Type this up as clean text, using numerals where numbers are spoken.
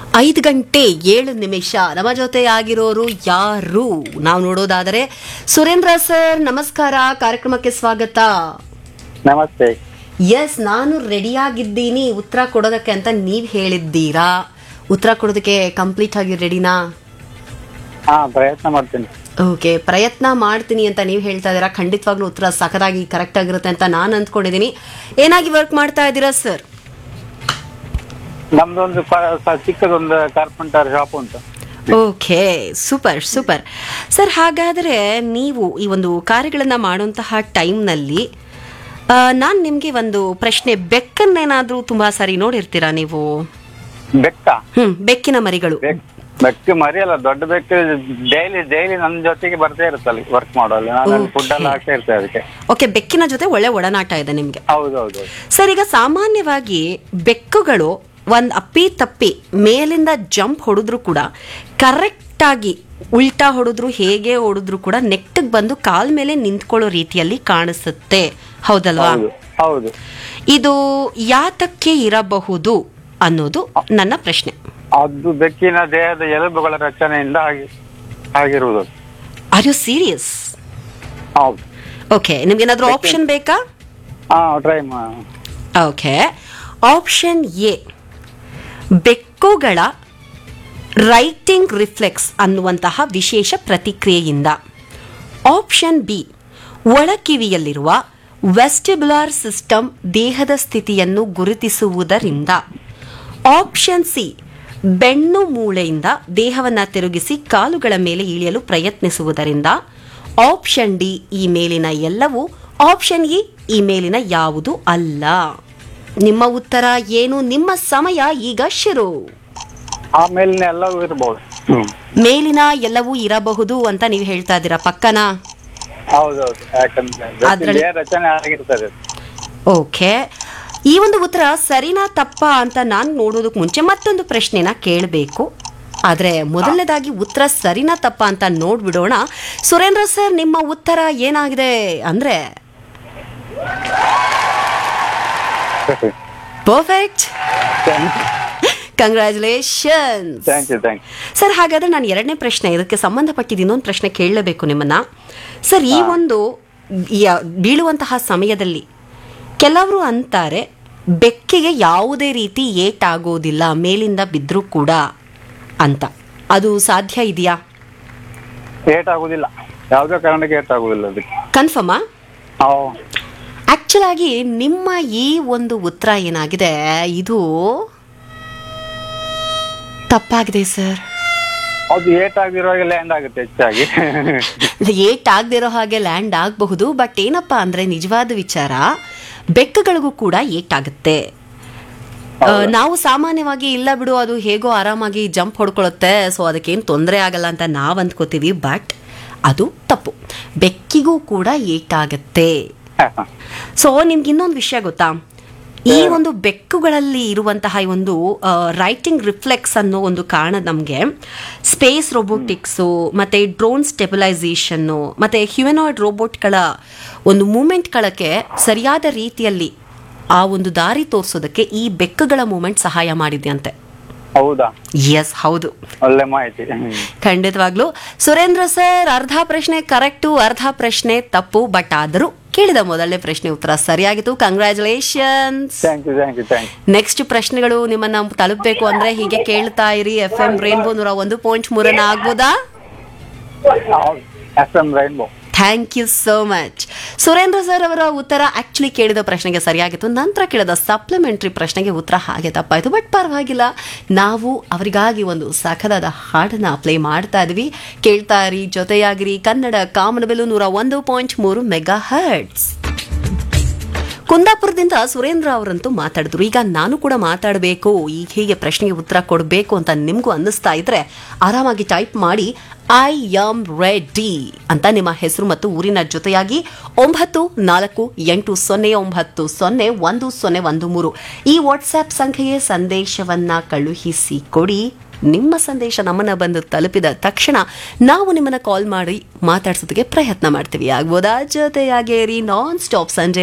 5:07 ನಮ್ಮ ಜೊತೆ ಆಗಿರೋರು ಯಾರು ನಾವು ನೋಡೋದಾದರೆ ಸುರೇಂದ್ರ ಸರ್ ನಮಸ್ಕಾರ, ಕಾರ್ಯಕ್ರಮಕ್ಕೆ ಸ್ವಾಗತ. ನಮಸ್ತೆ. ಎಸ್, ನಾನು ರೆಡಿಯಾಗಿದ್ದೀನಿ ಉತ್ತರ ಕೊಡೋದಕ್ಕೆ ಅಂತ ನೀವ್ ಹೇಳಿದ್ದೀರಾ. ಉತ್ತರ ಕೊಡೋದಕ್ಕೆ ಕಂಪ್ಲೀಟ್ ಆಗಿ ರೆಡಿನಾ? ಪ್ರಯತ್ನ ಮಾಡ್ತೀನಿ. ಓಕೆ, ಪ್ರಯತ್ನ ಮಾಡ್ತೀನಿ ಅಂತ ನೀವು ಹೇಳ್ತಾ ಇದ್ದೀರಾ. ಖಂಡಿತವಾಗ್ಲೂ ಉತ್ತರ ಸಖತ್ತಾಗಿ ಕರೆಕ್ಟ್ ಆಗಿರುತ್ತೆ ಅಂತ ನಾನು ಅಂದ್ಕೊಂಡಿದ್ದೀನಿ. ಏನಾಗಿ ವರ್ಕ್ ಮಾಡ್ತಾ ಇದ್ದೀರಾ ಸರ್? ನಮ್ದೊಂದು ಚಿಕ್ಕದೊಂದು ಕಾರ್ಪೆಂಟರ್ ಶಾಪ್ ಅಂತ. Okay, super super sir. ಹಾಗಾದರೆ ನೀವು ಈ ಒಂದು ಕಾರ್ಯಗಳನ್ನು ಮಾಡುವಂತಹ ಟೈಮ್ನಲ್ಲಿ ನಾನು ನಿಮಗೆ ಒಂದು ಪ್ರಶ್ನೆ, ಬೆಕ್ಕನ್ನೇನಾದರೂ ತುಂಬಾ ಸಾರಿ ನೋಡಿರ್ತೀರಾ ನೀವು? ಬೆಕ್ಕ? ಬೆಕ್ಕಿನ ಮರಿಗಳು. ಬೆಕ್ಕು ಮರಿ ಅಲ್ಲ, ದೊಡ್ಡ ಬೆಕ್ಕು ಡೈಲಿ ನನ್ನ ಜೊತೆಗೆ ಬರ್ತಾ ಇರುತ್ತಲ್ಲಿ ವರ್ಕ್ ಮಾಡೋಲ್ಲ. ನಾನು ಫುಡ್ ಎಲ್ಲ ಹಾಕ್ತಾ ಇರ್ತೇವೆ ಅದಕ್ಕೆ. ಓಕೆ, ಬೆಕ್ಕಿನ ಜೊತೆ ಒಳ್ಳೆ ಒಡನಾಟ ಇದೆ ನಿಮ್ಗೆ. ಹೌದೌದು ಸರ್, ಈಗ ಸಾಮಾನ್ಯವಾಗಿ ಬೆಕ್ಕುಗಳು ಒಂದ್ ಅಪ್ಪಿ ತಪ್ಪಿ ಮೇಲಿಂದ ಜಂಪ್ ಹೊಡೆದ್ರು ಕೂಡ ಕರೆಕ್ಟ್ ಆಗಿ ಉಲ್ಟಾ ಹೊಡೆದ್ರು ಹೇಗೆ ಹೊಡೆದ್ರು ಕೂಡ ನೆಟ್ಟಿಗೆ ಬಂದು ಕಾಲ್ ಮೇಲೆ ನಿಂತ್ಕೊಳ್ಳೋ ರೀತಿಯಲ್ಲಿ ಕಾಣಿಸುತ್ತೆ, ಹೌದಲ್ವಾ? ಹೌದು. ಇದು ಯಾತಕ್ಕೆ ಇರಬಹುದು ಅನ್ನೋದು ನನ್ನ ಪ್ರಶ್ನೆ. ಅದು ಬೆಕ್ಕಿನ ದೇಹದ ಎಲುಬುಗಳ ರಚನೆಯಿಂದ ಆಗಿರುವುದು. Are you serious? ಹೌದು. ಓಕೆ, ನಿಮ್ಗೇನಾದ್ರೂ ಆಪ್ಷನ್ ಬೇಕಾ? Try. Okay, option A, ಬೆಕ್ಕುಗಳ writing reflex ಅನ್ನುವಂತಹ ವಿಶೇಷ ಪ್ರತಿಕ್ರಿಯೆಯಿಂದ. ಆಪ್ಷನ್ ಬಿ, ಒಳಕಿವಿಯಲ್ಲಿರುವ ವೆಸ್ಟಿಬ್ಯುಲರ್ ಸಿಸ್ಟಮ್ ದೇಹದ ಸ್ಥಿತಿಯನ್ನು ಗುರುತಿಸುವುದರಿಂದ. ಆಪ್ಷನ್ ಸಿ, ಬೆನ್ನು ಮೂಳೆಯಿಂದ ದೇಹವನ್ನು ತಿರುಗಿಸಿ ಕಾಲುಗಳ ಮೇಲೆ ಇಳಿಯಲು ಪ್ರಯತ್ನಿಸುವುದರಿಂದ. ಆಪ್ಷನ್ ಡಿ, ಈ ಮೇಲಿನ ಎಲ್ಲವೂ. ಆಪ್ಷನ್ ಇ, ಈ ಮೇಲಿನ ಯಾವುದು ಅಲ್ಲ. ನಿಮ್ಮ ಉತ್ತರ ಏನು? ನಿಮ್ಮ ಸಮಯ ಈಗ ಶುರು. ಮೇಲಿನ ಎಲ್ಲವೂ ಇರಬಹುದು. ಮೇಲಿನ ಎಲ್ಲವೂ ಇರಬಹುದು ಅಂತ ನೀವು ಹೇಳ್ತಾ ಇದ್ದೀರಾ, ಪಕ್ಕನಾ? ಹೌದೌದು, ಯಾಕಂದ್ರೆ ರಚನೆ ಆಗಿರ್ತದೆ. ಓಕೆ, ಈ ಒಂದು ಉತ್ತರ ಸರಿನಾ ತಪ್ಪಾ ಅಂತ ನಾನು ನೋಡೋದಕ್ಕೆ ಮುಂಚೆ ಮತ್ತೊಂದು ಪ್ರಶ್ನೆನ ಕೇಳಬೇಕು. ಆದ್ರೆ ಮೊದಲನೇದಾಗಿ ಉತ್ತರ ಸರಿನಾ ತಪ್ಪಾ ಅಂತ ನೋಡ್ಬಿಡೋಣ. ಸುರೇಂದ್ರ ಸರ್, ನಿಮ್ಮ ಉತ್ತರ ಏನಾಗಿದೆ ಅಂದ್ರೆ ಪರ್ಫೆಕ್ಟ್. Congratulations sir. ಹಾಗಾದ್ರೆ ನಾನು ಎರಡನೇ ಪ್ರಶ್ನೆ, ಇದಕ್ಕೆ ಸಂಬಂಧಪಟ್ಟಿದ್ದು ಇನ್ನೊಂದು ಪ್ರಶ್ನೆ ಕೇಳಲೇಬೇಕು ನಿಮ್ಮನ್ನ. ಸರ್, ಈ ಒಂದು ಬೀಳುವಂತಹ ಸಮಯದಲ್ಲಿ ಕೆಲವರು ಅಂತಾರೆ ಬೆಕ್ಕಿಗೆ ಯಾವುದೇ ರೀತಿ ಏಟಾಗೋದಿಲ್ಲ ಮೇಲಿಂದ ಬಿದ್ದರೂ ಕೂಡ ಅಂತ. ಅದು ಸಾಧ್ಯ ಇದೆಯಾ? ಏಟಾಗೋದಿಲ್ಲ, ಯಾವುದೇ ಕಾರಣಕ್ಕೆ ಏಟಾಗೋದಿಲ್ಲ. ಕನ್ಫರ್ಮಾ? ಆಕ್ಚುಲ್ ಆಗಿ ನಿಮ್ಮ ಈ ಒಂದು ಉತ್ತರ ಏನಾಗಿದೆ, ಇದು ತಪ್ಪಾಗಿದೆ ಸರ್. ಅದು ಏಟ್ ಆಗದಿರೋ ಹಾಗೆ ಲ್ಯಾಂಡ್ ಆಗುತ್ತೆ ಹೆಚ್ಚಾಗಿ. ಏಟ್ ಆಗದಿರೋ ಹಾಗೆ ಲ್ಯಾಂಡ್ ಆಗಬಹುದು, ಬಟ್ ಏನಪ್ಪಾ ಅಂದ್ರೆ ನಿಜವಾದ ವಿಚಾರ, ಬೆಕ್ಕುಗಳಿಗೂ ಕೂಡ ಏಟಾಗುತ್ತೆ. ನಾವು ಸಾಮಾನ್ಯವಾಗಿ ಇಲ್ಲ ಬಿಡು ಅದು ಹೇಗೋ ಆರಾಮಾಗಿ ಜಂಪ್ ಹೊಡ್ಕೊಳ್ಳುತ್ತೆ, ಸೊ ಅದಕ್ಕೇನು ತೊಂದರೆ ಆಗಲ್ಲ ಅಂತ ನಾವು ಅಂದ್ಕೋತೀವಿ. ಬಟ್ ಅದು ತಪ್ಪು, ಬೆಕ್ಕಿಗೂ ಕೂಡ ಏಟಾಗತ್ತೆ. ಸೊ ನಿಮ್ಗೆ ಇನ್ನೊಂದು ವಿಷಯ ಗೊತ್ತಾ? ಈ ಒಂದು ಬೆಕ್ಕುಗಳಲ್ಲಿ ಇರುವಂತಹ ಈ ಒಂದು ರೈಟಿಂಗ್ ರಿಫ್ಲೆಕ್ಸ್ ಅನ್ನೋ ಒಂದು ಕಾರಣ ನಮಗೆ ಸ್ಪೇಸ್ ರೋಬೋಟಿಕ್ಸು ಮತ್ತೆ ಡ್ರೋನ್ ಸ್ಟೆಬಿಲೈಸೇಷನ್ನು ಮತ್ತೆ ಹ್ಯೂಮನಾಯ್ಡ್ ರೋಬೋಟ್ಗಳ ಒಂದು ಮೂಮೆಂಟ್ಗಳಕ್ಕೆ ಸರಿಯಾದ ರೀತಿಯಲ್ಲಿ ಆ ಒಂದು ದಾರಿ ತೋರಿಸೋದಕ್ಕೆ ಈ ಬೆಕ್ಕುಗಳ ಮೂಮೆಂಟ್ ಸಹಾಯ ಮಾಡಿದೆ ಅಂತೆ. ಹೌದಾ? ಎಸ್, ಹೌದು. ಒಳ್ಳೆ ಮಾಹಿತಿ. ಖಂಡಿತವಾಗ್ಲು ಸುರೇಂದ್ರ ಸರ್, ಅರ್ಧ ಪ್ರಶ್ನೆ ಕರೆಕ್ಟು, ಅರ್ಧ ಪ್ರಶ್ನೆ ತಪ್ಪು. ಬಟ್ ಆದರೂ ಕೇಳಿದ ಮೊದಲನೇ ಪ್ರಶ್ನೆ ಉತ್ತರ ಸರಿಯಾಗಿತ್ತು. ಕಂಗ್ರ್ಯಾಚುಲೇಷನ್ಸ್. ನೆಕ್ಸ್ಟ್ ಪ್ರಶ್ನೆಗಳು ನಿಮ್ಮನ್ನ ತಲುಪಬೇಕು ಅಂದ್ರೆ ಹೀಗೆ ಕೇಳ್ತಾ ಇರಿ. FM ರೈನ್ಬೋ 101.3 ಆಗ್ಬೋದಾ? FM rainbow. Thank you so much. Surendra sir ಅವರ ಉತ್ತರ ಆಕ್ಚುಲಿ ಕೇಳಿದ ಪ್ರಶ್ನೆಗೆ ಸರಿಯಾಗಿತ್ತು. ನಂತರ ಕೇಳಿದ ಸಪ್ಲಿಮೆಂಟರಿ ಪ್ರಶ್ನೆಗೆ ಉತ್ತರ ಹಾಗೆ ತಪ್ಪಾಯಿತು. ಬಟ್ ಪರವಾಗಿಲ್ಲ, ನಾವು ಅವರಿಗಾಗಿ ಒಂದು ಸಖದಾದ ಹಾಡನ್ನ ಪ್ಲೇ ಮಾಡ್ತಾ ಇದ್ವಿ. ಕೇಳ್ತಾ ಇರಿ, ಜೊತೆಯಾಗಿರಿ. ಕನ್ನಡ ಕಾಮನಬಿಲ್ಲು 101.3 ಮೆಗಾ ಹರ್ಟ್ಸ್. ಕುಂದಾಪುರದಿಂದ ಸುರೇಂದ್ರ ಅವರಂತೂ ಮಾತಾಡಿದ್ರು. ಈಗ ನಾನು ಕೂಡ ಮಾತಾಡಬೇಕು, ಈಗ ಹೀಗೆ ಪ್ರಶ್ನೆಗೆ ಉತ್ತರ ಕೊಡಬೇಕು ಅಂತ ನಿಮಗೂ ಅನ್ನಿಸ್ತಾ ಇದ್ರೆ ಆರಾಮಾಗಿ ಟೈಪ್ ಮಾಡಿ ಐ ಆಮ್ ರೆಡಿ ಅಂತ ನಿಮ್ಮ ಹೆಸರು ಮತ್ತು ಊರಿನ ಜೊತೆಯಾಗಿ 9480901013 ಈ ವಾಟ್ಸ್ಆಪ್ ಸಂಖ್ಯೆಗೆ ಸಂದೇಶವನ್ನ ಕಳುಹಿಸಿ ಕೊಡಿ. ನಿಮ್ಮ ಸಂದೇಶ ನಮ್ಮನ್ನ ಬಂದು ತಲುಪಿದ ತಕ್ಷಣ ನಾವು ನಿಮ್ಮನ್ನ ಕಾಲ್ ಮಾಡಿ ಮಾತಾಡ್ಸೋದಕ್ಕೆ ಪ್ರಯತ್ನ ಮಾಡ್ತೀವಿ. ಆಗ್ಬೋದಾ? ಜೊತೆಯಾಗೇರಿ ನಾನ್ ಸ್ಟಾಪ್ ಸಂಜೆ